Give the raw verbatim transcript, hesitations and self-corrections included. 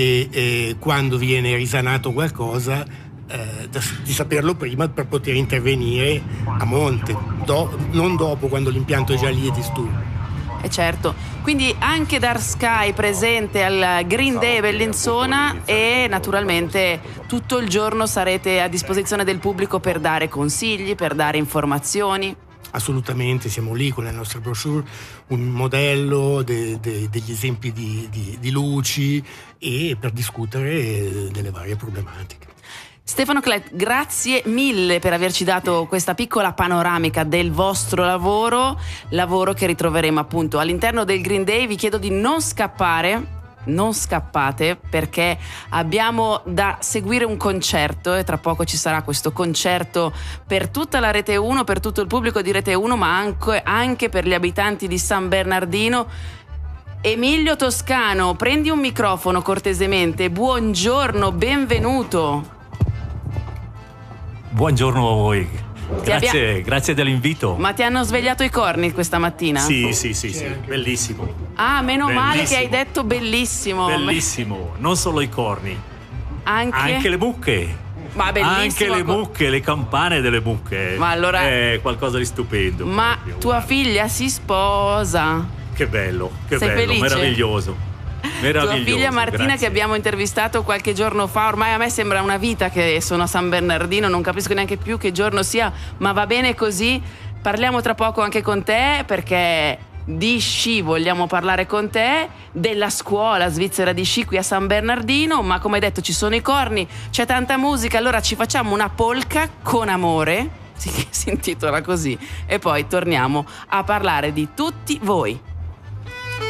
e, e quando viene risanato qualcosa eh, da, di saperlo prima per poter intervenire a monte, do, non dopo, quando l'impianto è già lì e disturba. E certo, quindi anche Dark Sky presente al Green Day Bellinzona, e naturalmente tutto il giorno sarete a disposizione del pubblico per dare consigli, per dare informazioni. Assolutamente, siamo lì con le nostre brochure, un modello de, de, degli esempi di, di, di luci, e per discutere delle varie problematiche. Stefano Clet, grazie mille per averci dato questa piccola panoramica del vostro lavoro, lavoro che ritroveremo appunto all'interno del Green Day. Vi chiedo di non scappare, non scappate, perché abbiamo da seguire un concerto, e tra poco ci sarà questo concerto per tutta la Rete uno, per tutto il pubblico di Rete uno, ma anche, anche per gli abitanti di San Bernardino. Emilio Toscano, prendi un microfono cortesemente. Buongiorno, benvenuto. Buongiorno a voi, grazie, abbia... grazie dell'invito. Ma ti hanno svegliato i corni questa mattina? Sì, sì, sì, sì, bellissimo. Ah, meno bellissimo. Male che hai detto bellissimo. Bellissimo, non solo i corni, anche, anche le mucche. Ma bellissimo. Anche le mucche, le campane delle mucche. Ma allora è qualcosa di stupendo. Ma proprio, tua guarda. figlia si sposa. Che bello, che Sei bello, felice? meraviglioso. Tua figlia Martina, grazie. che abbiamo intervistato qualche giorno fa, ormai a me sembra una vita che sono a San Bernardino, non capisco neanche più che giorno sia, ma va bene così. Parliamo tra poco anche con te, perché di sci vogliamo parlare con te, della scuola svizzera di sci qui a San Bernardino, ma come hai detto ci sono i corni, c'è tanta musica, allora ci facciamo una polka con amore, si intitola così, e poi torniamo a parlare di tutti voi.